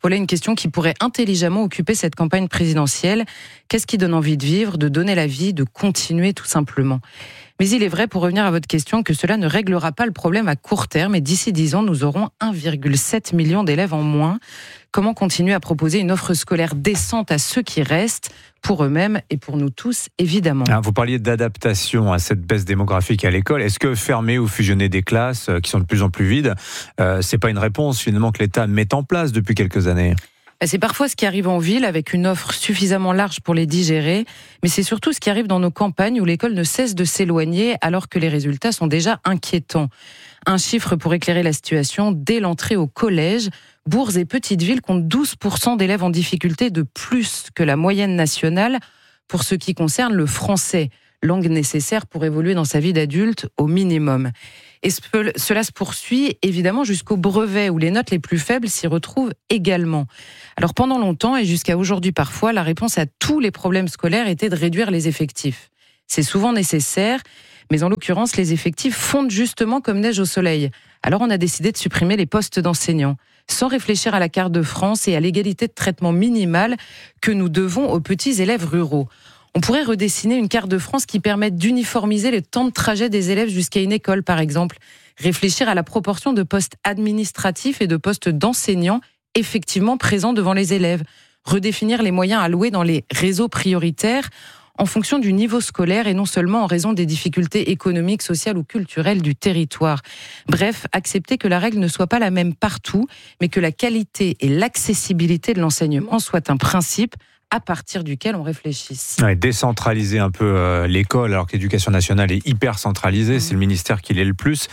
Voilà une question qui pourrait intelligemment occuper cette campagne présidentielle. Qu'est-ce qui donne envie de vivre, de donner la vie, de continuer tout simplement ? Mais il est vrai, pour revenir à votre question, que cela ne réglera pas le problème à court terme. Et d'ici 10 ans, nous aurons 1,7 million d'élèves en moins. Comment continuer à proposer une offre scolaire décente à ceux qui restent, pour eux-mêmes et pour nous tous, évidemment. Vous parliez d'adaptation à cette baisse démographique à l'école. Est-ce que fermer ou fusionner des classes qui sont de plus en plus vides, c'est pas une réponse finalement que l'État met en place depuis quelques années ? C'est parfois ce qui arrive en ville avec une offre suffisamment large pour les digérer, mais c'est surtout ce qui arrive dans nos campagnes où l'école ne cesse de s'éloigner alors que les résultats sont déjà inquiétants. Un chiffre pour éclairer la situation, dès l'entrée au collège, bourgs et petites villes comptent 12% d'élèves en difficulté de plus que la moyenne nationale pour ce qui concerne le français, langue nécessaire pour évoluer dans sa vie d'adulte au minimum. Et cela se poursuit évidemment jusqu'au brevet où les notes les plus faibles s'y retrouvent également. Alors pendant longtemps et jusqu'à aujourd'hui parfois, la réponse à tous les problèmes scolaires était de réduire les effectifs. C'est souvent nécessaire, mais en l'occurrence, les effectifs fondent justement comme neige au soleil. Alors on a décidé de supprimer les postes d'enseignants, sans réfléchir à la carte de France et à l'égalité de traitement minimale que nous devons aux petits élèves ruraux. On pourrait redessiner une carte de France qui permette d'uniformiser le temps de trajet des élèves jusqu'à une école, par exemple. Réfléchir à la proportion de postes administratifs et de postes d'enseignants effectivement présents devant les élèves. Redéfinir les moyens alloués dans les réseaux prioritaires en fonction du niveau scolaire et non seulement en raison des difficultés économiques, sociales ou culturelles du territoire. Bref, accepter que la règle ne soit pas la même partout, mais que la qualité et l'accessibilité de l'enseignement soient un principe à partir duquel on réfléchisse. Ouais, décentraliser un peu l'école, alors que l'éducation nationale est hyper centralisée, c'est le ministère qui l'est le plus.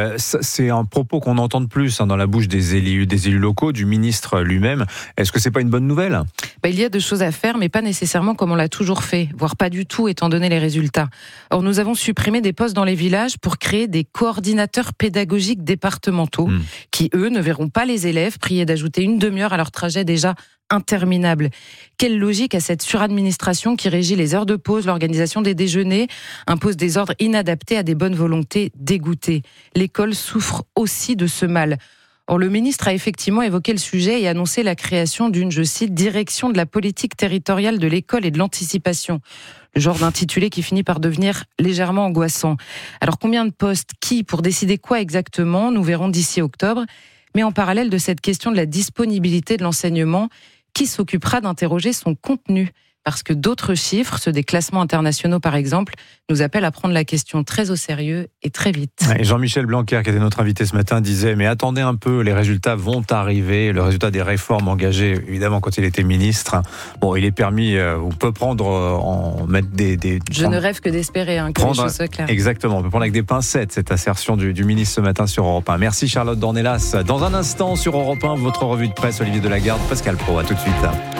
C'est un propos qu'on entend de plus dans la bouche des élus locaux, du ministre lui-même. Est-ce que c'est pas une bonne nouvelle ? Il y a de choses à faire, mais pas nécessairement comme on l'a toujours fait, voire pas du tout, étant donné les résultats. Or, nous avons supprimé des postes dans les villages pour créer des coordinateurs pédagogiques départementaux, qui, eux, ne verront pas les élèves priés d'ajouter une demi-heure à leur trajet déjà interminable. Quelle logique à cette suradministration qui régit les heures de pause, l'organisation des déjeuners, impose des ordres inadaptés à des bonnes volontés dégoûtées. L'école souffre aussi de ce mal. Or, le ministre a effectivement évoqué le sujet et annoncé la création d'une, je cite, direction de la politique territoriale de l'école et de l'anticipation. Le genre d'intitulé qui finit par devenir légèrement angoissant. Alors, combien de postes, qui, pour décider quoi exactement, nous verrons d'ici octobre. Mais en parallèle de cette question de la disponibilité de l'enseignement, qui s'occupera d'interroger son contenu ? Parce que d'autres chiffres, ceux des classements internationaux par exemple, nous appellent à prendre la question très au sérieux et très vite. Et Jean-Michel Blanquer, qui était notre invité ce matin, disait « Mais attendez un peu, les résultats vont arriver. » Le résultat des réformes engagées, évidemment, quand il était ministre. Bon, il est permis, on peut prendre, mettre des... Je ne rêve que d'espérer, que les choses soient claires. Exactement, on peut prendre avec des pincettes cette assertion du ministre ce matin sur Europe 1. Merci Charlotte Dornelas. Dans un instant, sur Europe 1, votre revue de presse, Olivier Delagarde, Pascal Praud. À tout de suite.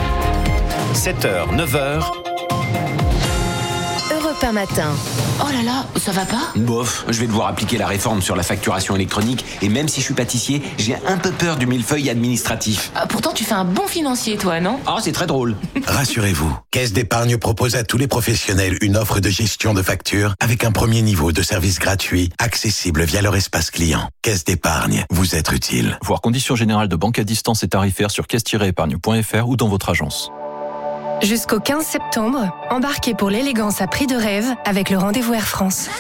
7h, 9h. Europe 1 matin. Oh là là, ça va pas ? Bof, je vais devoir appliquer la réforme sur la facturation électronique et même si je suis pâtissier, j'ai un peu peur du millefeuille administratif. Pourtant, tu fais un bon financier, toi, non ? Ah, c'est très drôle. Rassurez-vous, Caisse d'épargne propose à tous les professionnels une offre de gestion de factures avec un premier niveau de service gratuit, accessible via leur espace client. Caisse d'épargne, vous êtes utile. Voir conditions générales de banque à distance et tarifaires sur caisse-épargne.fr ou dans votre agence. Jusqu'au 15 septembre, embarquez pour l'élégance à prix de rêve avec le rendez-vous Air France.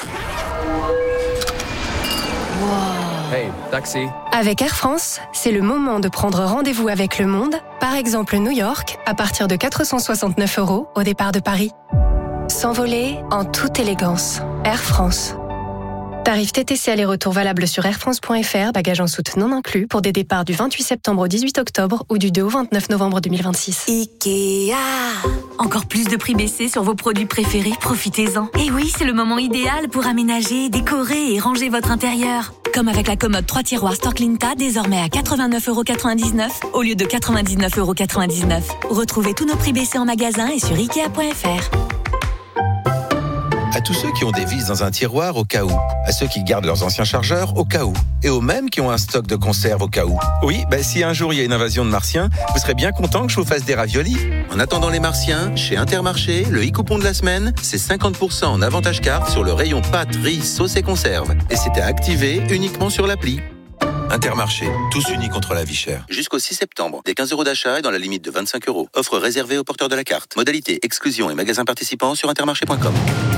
Wow. Hey, taxi. Avec Air France, c'est le moment de prendre rendez-vous avec le monde, par exemple New York, à partir de 469 € au départ de Paris. S'envoler en toute élégance. Air France. Tarif TTC aller-retour valable sur airfrance.fr, bagages en soute non inclus, pour des départs du 28 septembre au 18 octobre ou du 2 au 29 novembre 2026. Ikea. Encore plus de prix baissés sur vos produits préférés, profitez-en. Et oui, c'est le moment idéal pour aménager, décorer et ranger votre intérieur. Comme avec la commode 3 tiroirs Storklinta, désormais à 89,99 € au lieu de 99,99 €. Retrouvez tous nos prix baissés en magasin et sur Ikea.fr. À tous ceux qui ont des vis dans un tiroir au cas où, à ceux qui gardent leurs anciens chargeurs au cas où, et aux mêmes qui ont un stock de conserve au cas où. Oui, si un jour il y a une invasion de martiens, vous serez bien content que je vous fasse des raviolis. En attendant les martiens, chez Intermarché, le e-coupon de la semaine, c'est 50% en avantage carte sur le rayon pâtes, riz, sauce et conserve. Et c'était activé uniquement sur l'appli. Intermarché, tous unis contre la vie chère. Jusqu'au 6 septembre, des 15 € d'achat et dans la limite de 25 €. Offre réservée aux porteurs de la carte. Modalité, exclusion et magasins participants sur intermarché.com.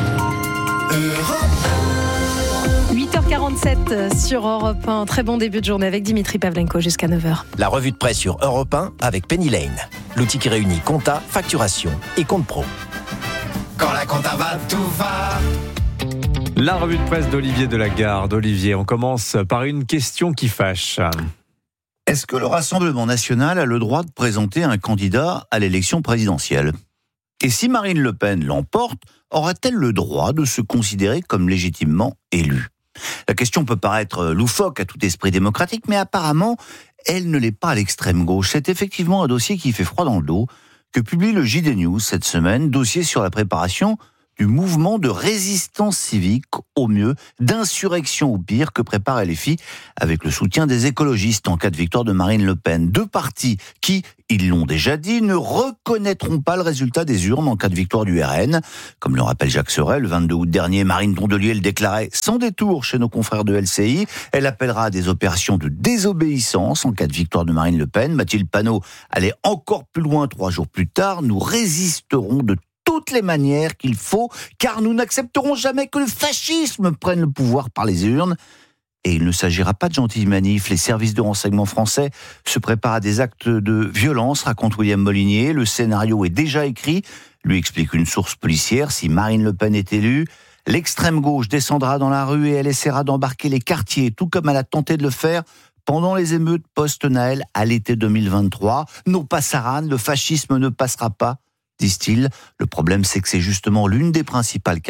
8h47 sur Europe 1. Très bon début de journée avec Dimitri Pavlenko jusqu'à 9h. La revue de presse sur Europe 1 avec Penny Lane. L'outil qui réunit compta, facturation et compte pro. Quand la compta va, tout va. La revue de presse d'Olivier Delagarde. Olivier, on commence par une question qui fâche. Est-ce que le Rassemblement national a le droit de présenter un candidat à l'élection présidentielle ? Et si Marine Le Pen l'emporte, aura-t-elle le droit de se considérer comme légitimement élue ? La question peut paraître loufoque à tout esprit démocratique, mais apparemment, elle ne l'est pas à l'extrême gauche. C'est effectivement un dossier qui fait froid dans le dos que publie le JD News cette semaine, dossier sur la préparation du mouvement de résistance civique au mieux, d'insurrection au pire que prépare LFI avec le soutien des écologistes en cas de victoire de Marine Le Pen. Deux partis qui, ils l'ont déjà dit, ne reconnaîtront pas le résultat des urnes en cas de victoire du RN. Comme le rappelle Jacques Sorel, le 22 août dernier, Marine Tondelier le déclarait sans détour chez nos confrères de LCI. Elle appellera à des opérations de désobéissance en cas de victoire de Marine Le Pen. Mathilde Panot allait encore plus loin 3 jours plus tard. Nous résisterons de toutes les manières qu'il faut, car nous n'accepterons jamais que le fascisme prenne le pouvoir par les urnes. Et il ne s'agira pas de gentilles manifs. Les services de renseignement français se préparent à des actes de violence, raconte William Molinier. Le scénario est déjà écrit, lui explique une source policière. Si Marine Le Pen est élue, l'extrême gauche descendra dans la rue et elle essaiera d'embarquer les quartiers, tout comme elle a tenté de le faire pendant les émeutes post-Naël à l'été 2023. Non pas Saran, le fascisme ne passera pas, disent-ils. Le problème, c'est que c'est justement l'une des principales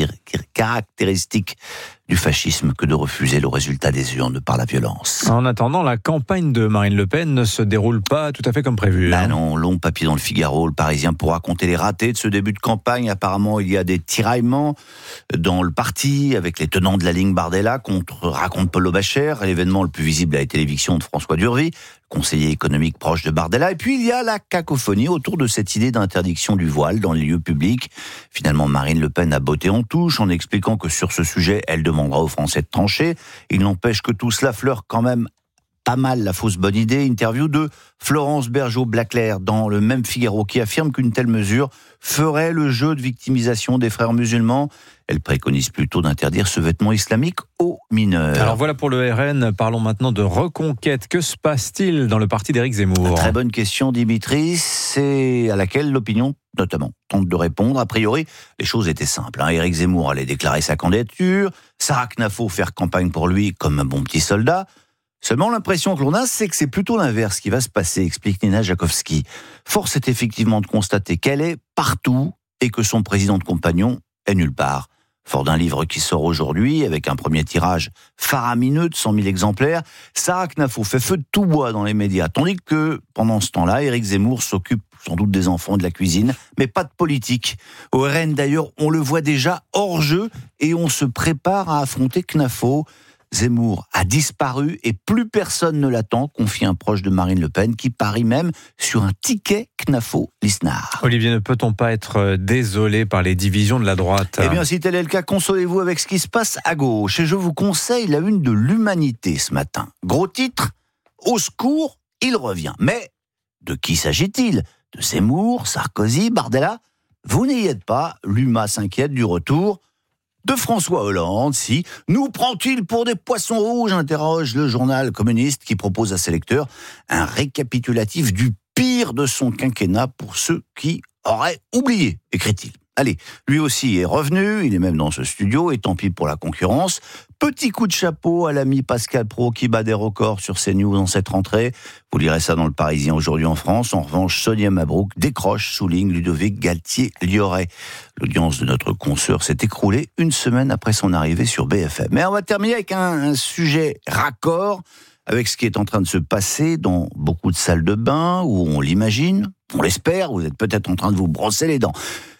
caractéristiques du fascisme que de refuser le résultat des urnes par la violence. En attendant, la campagne de Marine Le Pen ne se déroule pas tout à fait comme prévu. Non, long papier dans le Figaro, le Parisien, pour raconter les ratés de ce début de campagne. Apparemment, il y a des tiraillements dans le parti avec les tenants de la ligne Bardella raconte Paulo Baccher. L'événement le plus visible a été l'éviction de François Durvy, conseiller économique proche de Bardella. Et puis, il y a la cacophonie autour de cette idée d'interdiction du voile dans les lieux publics. Finalement, Marine Le Pen a botté en touche en expliquant que sur ce sujet, elle demandera aux Français de trancher. Il n'empêche que tout cela fleure quand même pas mal la fausse bonne idée. Interview de Florence Bergeau-Blaclair dans le même Figaro qui affirme qu'une telle mesure ferait le jeu de victimisation des frères musulmans. Elle préconise plutôt d'interdire ce vêtement islamique aux mineurs. Alors voilà pour le RN, parlons maintenant de reconquête. Que se passe-t-il dans le parti d'Éric Zemmour ? Très bonne question, Dimitri, c'est à laquelle l'opinion, notamment, tente de répondre. A priori, les choses étaient simples. Éric Zemmour allait déclarer sa candidature, Sarah Knafo faire campagne pour lui comme un bon petit soldat. Seulement, l'impression que l'on a, c'est que c'est plutôt l'inverse qui va se passer, explique Nina Jakovski. Force est effectivement de constater qu'elle est partout et que son président de compagnon est nulle part. Fort d'un livre qui sort aujourd'hui, avec un premier tirage faramineux de 100 000 exemplaires, Sarah Knafo fait feu de tout bois dans les médias, tandis que, pendant ce temps-là, Éric Zemmour s'occupe sans doute des enfants, de la cuisine, mais pas de politique. Au RN, d'ailleurs, on le voit déjà hors jeu, et on se prépare à affronter Knafo. Zemmour a disparu et plus personne ne l'attend, confie un proche de Marine Le Pen qui parie même sur un ticket Knafo-Lisnard. Olivier, ne peut-on pas être désolé par les divisions de la droite ? Eh bien, si tel est le cas, consolez-vous avec ce qui se passe à gauche. Et je vous conseille la une de l'Humanité ce matin. Gros titre, au secours, il revient. Mais de qui s'agit-il ? De Zemmour, Sarkozy, Bardella ? Vous n'y êtes pas, l'Huma s'inquiète du retour de François Hollande. Si nous prend-il pour des poissons rouges, interroge le journal communiste qui propose à ses lecteurs un récapitulatif du pire de son quinquennat pour ceux qui auraient oublié, écrit-il. Allez, lui aussi est revenu, il est même dans ce studio, et tant pis pour la concurrence. Petit coup de chapeau à l'ami Pascal Praud qui bat des records sur CNews en cette rentrée. Vous lirez ça dans le Parisien aujourd'hui en France. En revanche, Sonia Mabrouk décroche, souligne Ludovic Galtier-Lioret. L'audience de notre consoeur s'est écroulée une semaine après son arrivée sur BFM. Mais on va terminer avec un sujet raccord avec ce qui est en train de se passer dans beaucoup de salles de bain où on l'imagine, on l'espère, vous êtes peut-être en train de vous brosser les dents.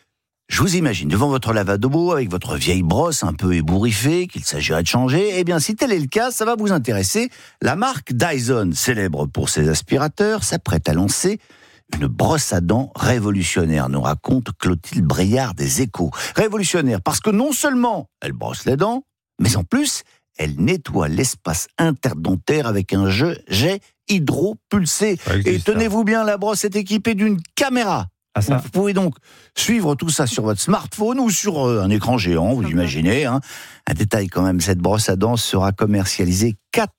Je vous imagine devant votre lavabo avec votre vieille brosse un peu ébouriffée qu'il s'agirait de changer. Eh bien, si tel est le cas, ça va vous intéresser. La marque Dyson, célèbre pour ses aspirateurs, s'apprête à lancer une brosse à dents révolutionnaire, nous raconte Clotilde Briard des Échos. Révolutionnaire parce que non seulement elle brosse les dents, mais en plus, elle nettoie l'espace interdentaire avec un jet hydropulsé. Et tenez-vous bien, la brosse est équipée d'une caméra. Vous pouvez donc suivre tout ça sur votre smartphone ou sur un écran géant, vous imaginez. Un détail quand même, cette brosse à dents sera commercialisée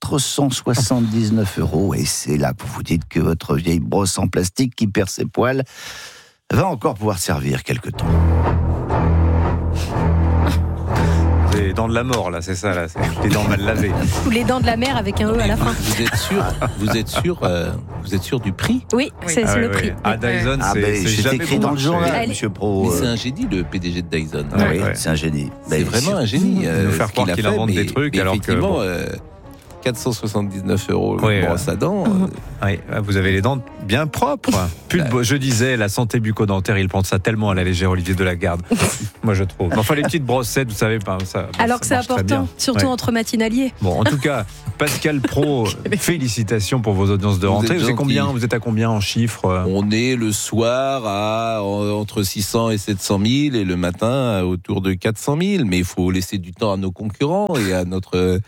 479 €. Et c'est là que vous vous dites que votre vieille brosse en plastique qui perd ses poils va encore pouvoir servir quelque temps. Les dents de la mort, là, c'est ça, là. C'est les dents mal lavées. Ou les dents de la mer avec un E à la fin. Vous êtes sûr du prix? Oui, c'est le prix. Dyson, c'est écrit dans le journal, Monsieur Pro. Mais c'est un génie, le PDG de Dyson. Oui, c'est un génie. C'est vraiment un génie. Nous faire croire qu'il invente des trucs, alors que... 479 € une brosse à dents. Oui, vous avez les dents bien propres. Je disais, la santé bucco-dentaire, il prend ça tellement à la légère, Olivier Delagarde. Moi, je trouve. Enfin, les petites brossettes, vous savez pas. Alors que c'est important, surtout entre matinaliers. Bon, en tout cas, Pascal Praud, félicitations pour vos audiences de rentrée. Vous êtes à combien en chiffres? On est le soir à entre 600 et 700 000 et le matin autour de 400 000. Mais il faut laisser du temps à nos concurrents et à notre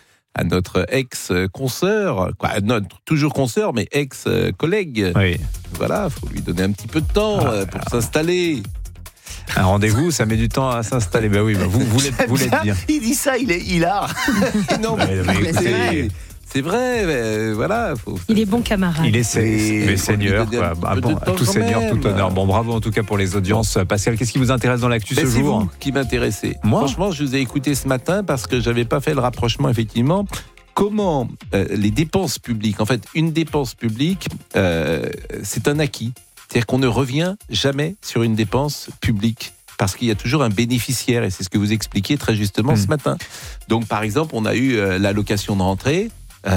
ex-consoeur, toujours consoeur, mais ex-collègue. Oui. Voilà, il faut lui donner un petit peu de temps pour s'installer. Un rendez-vous, ça met du temps à s'installer. Ben oui, vous l'êtes bien. Il dit ça, il est hilar. Non, mais c'est vrai, voilà. Il est bon camarade. Il est seigneur, tout seigneur, tout honneur. Bon, bravo en tout cas pour les audiences. Pascal, qu'est-ce qui vous intéresse dans l'actu ce jour? C'est vous qui m'intéressez. Moi, franchement, je vous ai écouté ce matin parce que j'avais pas fait le rapprochement, effectivement. Comment les dépenses publiques, en fait, une dépense publique, c'est un acquis. C'est-à-dire qu'on ne revient jamais sur une dépense publique. Parce qu'il y a toujours un bénéficiaire, et c'est ce que vous expliquiez très justement ce matin. Donc, par exemple, on a eu l'allocation de rentrée.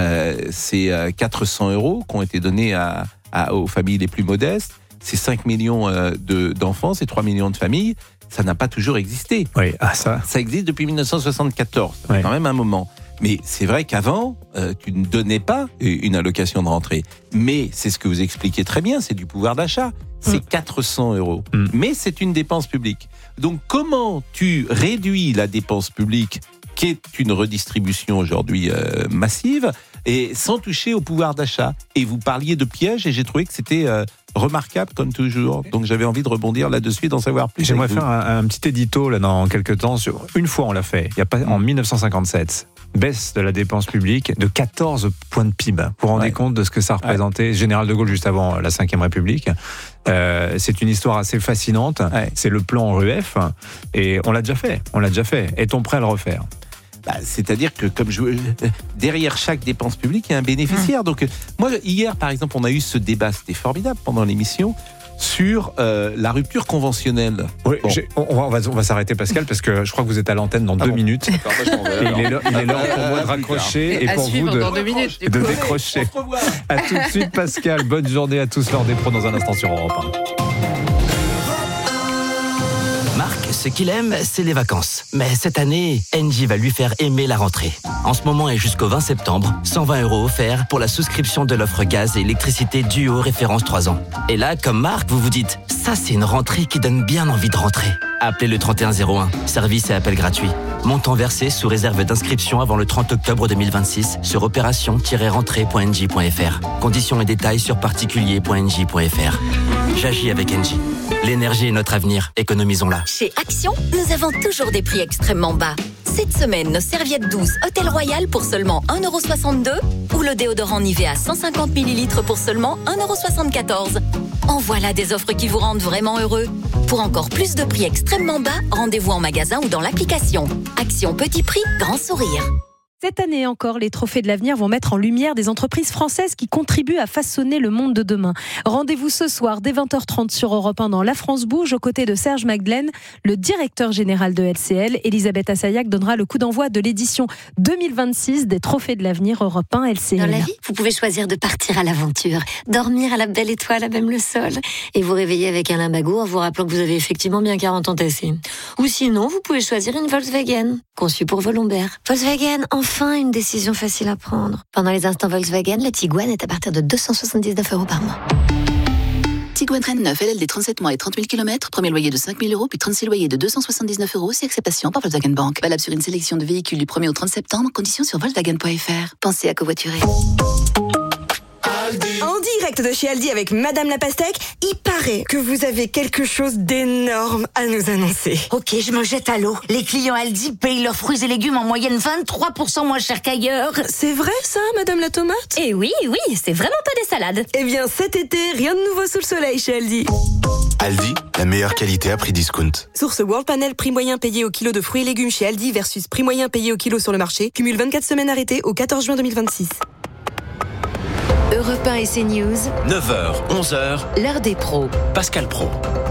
C'est 400 € qui ont été donnés aux familles les plus modestes. C'est 5 millions d'enfants, c'est 3 millions de familles. Ça n'a pas toujours existé. Oui, ça existe depuis 1974. Ça fait quand même un moment. Mais c'est vrai qu'avant, tu ne donnais pas une allocation de rentrée. Mais c'est ce que vous expliquez très bien, c'est du pouvoir d'achat. C'est 400 €. Mais c'est une dépense publique. Donc comment tu réduis la dépense publique, qui est une redistribution aujourd'hui massive, et sans toucher au pouvoir d'achat? Et vous parliez de pièges, et j'ai trouvé que c'était remarquable comme toujours. Donc j'avais envie de rebondir là-dessus, d'en savoir plus. J'aimerais faire un petit édito là dans quelques temps. Une fois on l'a fait, en 1957. Baisse de la dépense publique de 14 points de PIB. Vous vous rendez compte de ce que ça représentait? Général de Gaulle juste avant la 5e République. C'est une histoire assez fascinante. C'est le plan RUEF. Et on l'a déjà fait. Est-on prêt à le refaire? C'est-à-dire que derrière chaque dépense publique, il y a un bénéficiaire. Donc moi, hier, par exemple, on a eu ce débat, c'était formidable pendant l'émission, sur la rupture conventionnelle. Oui, on va s'arrêter, Pascal, parce que je crois que vous êtes à l'antenne dans 2 minutes. Et il est l'heure pour moi de raccrocher et pour vous de décrocher. À tout de suite, Pascal. Bonne journée à tous. L'heure des pros dans un instant sur Europe 1. Ce qu'il aime, c'est les vacances. Mais cette année, Engie va lui faire aimer la rentrée. En ce moment et jusqu'au 20 septembre, 120 € offerts pour la souscription de l'offre gaz et électricité Duo référence 3 ans. Et là, comme Marc, vous vous dites, ça c'est une rentrée qui donne bien envie de rentrer. Appelez le 3101, service et appel gratuit. Montant versé sous réserve d'inscription avant le 30 octobre 2026 sur opération-rentrée.engie.fr. Conditions et détails sur particulier.engie.fr. J'agis avec Engie. L'énergie est notre avenir, économisons-la. Chez Action, nous avons toujours des prix extrêmement bas. Cette semaine, nos serviettes douces Hôtel Royal pour seulement 1,62 € ou le déodorant Nivea 150 ml pour seulement 1,74 €. En voilà des offres qui vous rendent vraiment heureux. Pour encore plus de prix extrêmement bas, rendez-vous en magasin ou dans l'application. Action petit prix, grand sourire. Cette année encore, les trophées de l'avenir vont mettre en lumière des entreprises françaises qui contribuent à façonner le monde de demain. Rendez-vous ce soir dès 20h30 sur Europe 1 dans La France Bouge, aux côtés de Serge Magdelaine, le directeur général de LCL. Elisabeth Assayag donnera le coup d'envoi de l'édition 2026 des trophées de l'avenir Europe 1 LCL. Dans la vie, vous pouvez choisir de partir à l'aventure, dormir à la belle étoile à même le sol, et vous réveiller avec un limbago en vous rappelant que vous avez effectivement bien 40 ans tassés. Ou sinon, vous pouvez choisir une Volkswagen, conçue pour vos lombaires. Volkswagen, enfin une décision facile à prendre. Pendant les instants Volkswagen, la Tiguan est à partir de 279 € par mois. Tiguan 9, LLD 37 mois et 30 000 km, premier loyer de 5 000 € puis 36 loyers de 279 €, si acceptation par Volkswagen Bank. Valable sur une sélection de véhicules du 1er au 30 septembre, conditions sur Volkswagen.fr. Pensez à covoiturer. En direct de chez Aldi avec Madame la Pastèque, il paraît que vous avez quelque chose d'énorme à nous annoncer. Ok, je me jette à l'eau. Les clients Aldi payent leurs fruits et légumes en moyenne 23% moins cher qu'ailleurs. C'est vrai ça, Madame la Tomate? Eh oui, c'est vraiment pas des salades. Eh bien cet été, rien de nouveau sous le soleil chez Aldi. Aldi, la meilleure qualité à prix discount. Source World Panel, prix moyen payé au kilo de fruits et légumes chez Aldi versus prix moyen payé au kilo sur le marché. Cumule 24 semaines arrêtées au 14 juin 2026. Europe 1 et CNews. 9h, 11h. L'heure des pros. Pascal Praud.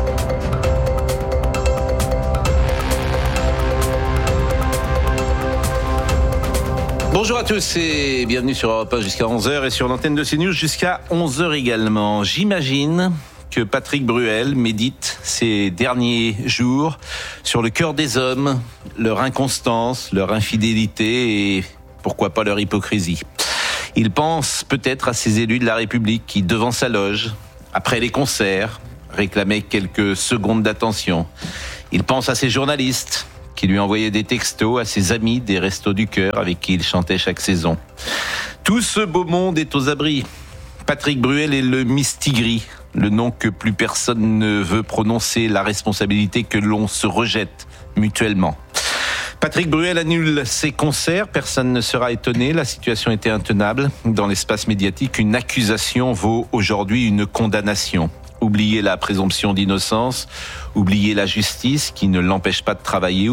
Bonjour à tous et bienvenue sur Europe 1 jusqu'à 11h et sur l'antenne de CNews jusqu'à 11h également. J'imagine que Patrick Bruel médite ces derniers jours sur le cœur des hommes, leur inconstance, leur infidélité et pourquoi pas leur hypocrisie. Il pense peut-être à ces élus de la République qui, devant sa loge, après les concerts, réclamaient quelques secondes d'attention. Il pense à ces journalistes qui lui envoyaient des textos, à ses amis des Restos du Cœur avec qui il chantait chaque saison. Tout ce beau monde est aux abris. Patrick Bruel est le mistigri, le nom que plus personne ne veut prononcer, la responsabilité que l'on se rejette mutuellement. Patrick Bruel annule ses concerts, personne ne sera étonné, la situation était intenable. Dans l'espace médiatique, une accusation vaut aujourd'hui une condamnation. Oubliez la présomption d'innocence, oubliez la justice qui ne l'empêche pas de travailler.